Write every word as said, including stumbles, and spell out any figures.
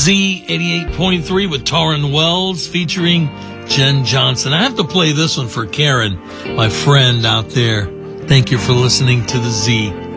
Z eighty-eight point three with Torrin Wells featuring Jen Johnson. I have to play this one for Karen, my friend out there. Thank you for listening to the Z.